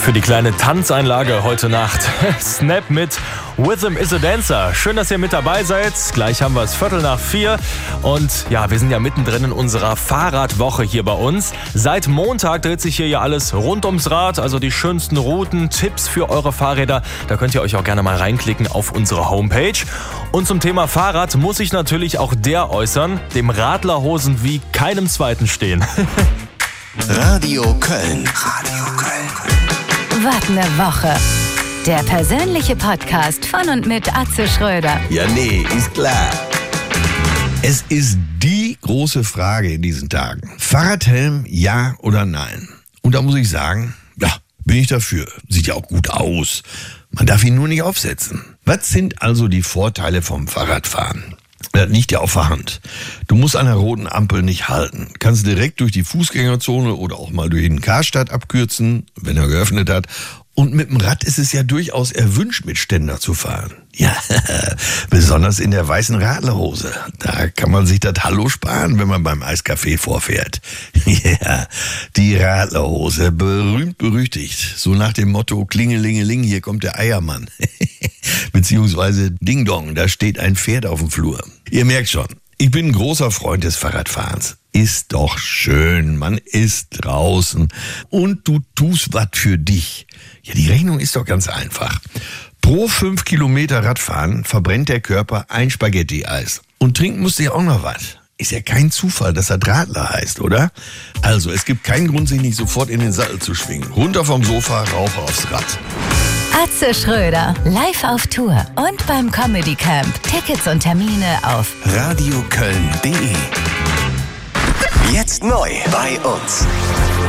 Für die kleine Tanzeinlage heute Nacht. Snap mit Rhythm is a Dancer. Schön, dass ihr mit dabei seid. Gleich haben wir es 3:45. Und ja, wir sind ja mittendrin in unserer Fahrradwoche hier bei uns. Seit Montag dreht sich hier ja alles rund ums Rad. Also die schönsten Routen, Tipps für eure Fahrräder. Da könnt ihr euch auch gerne mal reinklicken auf unsere Homepage. Und zum Thema Fahrrad muss sich natürlich auch der äußern, dem Radlerhosen wie keinem zweiten stehen. Radio Köln. Radio Köln. Was ne Woche. Der persönliche Podcast von und mit Atze Schröder. Ja, nee, ist klar. Es ist die große Frage in diesen Tagen. Fahrradhelm, ja oder nein? Und da muss ich sagen, ja, bin ich dafür. Sieht ja auch gut aus. Man darf ihn nur nicht aufsetzen. Was sind also die Vorteile vom Fahrradfahren? Das liegt ja auf der Hand. Du musst an der roten Ampel nicht halten. Kannst direkt durch die Fußgängerzone oder auch mal durch den Karstadt abkürzen, wenn er geöffnet hat. Und mit dem Rad ist es ja durchaus erwünscht, mit Ständer zu fahren. Ja, besonders in der weißen Radlerhose. Da kann man sich das Hallo sparen, wenn man beim Eiskaffee vorfährt. Ja, die Radlerhose, berühmt berüchtigt. So nach dem Motto, Klingelingeling, hier kommt der Eiermann. Beziehungsweise Ding Dong, da steht ein Pferd auf dem Flur. Ihr merkt schon, ich bin ein großer Freund des Fahrradfahrens. Ist doch schön, man ist draußen und du tust was für dich. Ja, die Rechnung ist doch ganz einfach. Pro 5 Kilometer Radfahren verbrennt der Körper ein Spaghetti-Eis. Und trinken musst du ja auch noch was. Ist ja kein Zufall, dass er Radler heißt, oder? Also, es gibt keinen Grund, sich nicht sofort in den Sattel zu schwingen. Runter vom Sofa, rauf aufs Rad. Atze Schröder, live auf Tour und beim Comedy Camp. Tickets und Termine auf radioköln.de. Jetzt neu bei uns.